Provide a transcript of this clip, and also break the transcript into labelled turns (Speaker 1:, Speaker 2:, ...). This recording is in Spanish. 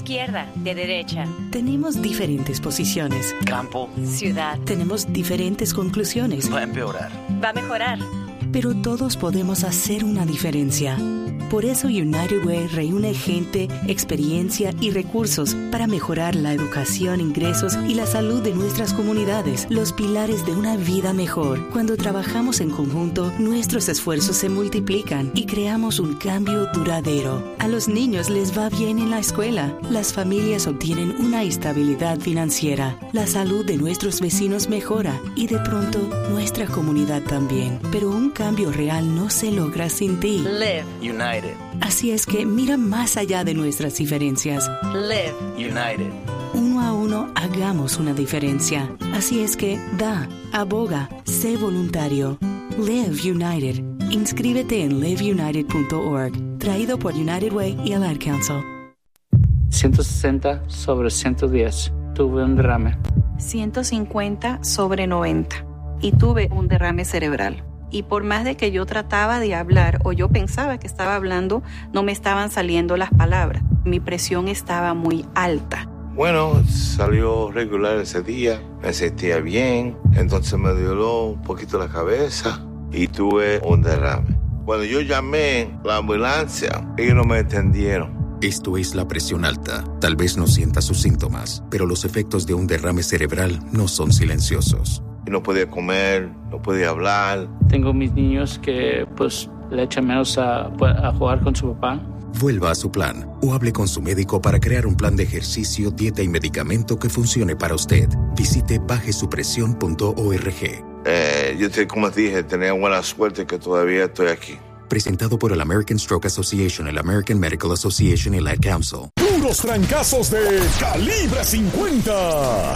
Speaker 1: izquierda, de derecha.
Speaker 2: Tenemos diferentes posiciones.
Speaker 3: Campo.
Speaker 1: Ciudad.
Speaker 2: Tenemos diferentes conclusiones.
Speaker 3: Va a empeorar.
Speaker 1: Va a mejorar.
Speaker 2: Pero todos podemos hacer una diferencia. Por eso United Way reúne gente, experiencia y recursos para mejorar la educación, ingresos y la salud de nuestras comunidades, los pilares de una vida mejor. Cuando trabajamos en conjunto, nuestros esfuerzos se multiplican y creamos un cambio duradero. A los niños les va bien en la escuela, las familias obtienen una estabilidad financiera, la salud de nuestros vecinos mejora y de pronto nuestra comunidad también. Pero un cambio real no se logra sin ti.
Speaker 1: Live
Speaker 3: United.
Speaker 2: Así es que mira más allá de nuestras diferencias.
Speaker 1: Live
Speaker 3: United.
Speaker 2: Uno a uno hagamos una diferencia. Así es que da, aboga, sé voluntario. Live United. Inscríbete en liveunited.org. Traído por United Way y el Ad Council.
Speaker 4: 160/110. Tuve un derrame.
Speaker 5: 150/90. Y tuve un derrame cerebral. Y por más de que yo trataba de hablar o yo pensaba que estaba hablando, no me estaban saliendo las palabras. Mi presión estaba muy alta.
Speaker 6: Bueno, salió regular ese día, me sentía bien, entonces me dio un poquito la cabeza y tuve un derrame. Cuando yo llamé a la ambulancia, ellos no me entendieron.
Speaker 7: Esto es la presión alta. Tal vez no sienta sus síntomas, pero los efectos de un derrame cerebral no son silenciosos.
Speaker 6: Y no podía comer, no podía hablar.
Speaker 4: Tengo mis niños que pues le echan menos a jugar con su papá.
Speaker 7: Vuelva a su plan o hable con su médico para crear un plan de ejercicio, dieta y medicamento que funcione para usted. Visite bajesupresión.org.
Speaker 6: Como dije, tenía buena suerte que todavía estoy aquí.
Speaker 7: Presentado por el American Stroke Association, el American Medical Association y el Ad Council.
Speaker 8: Puros trancazos de Calibre 50.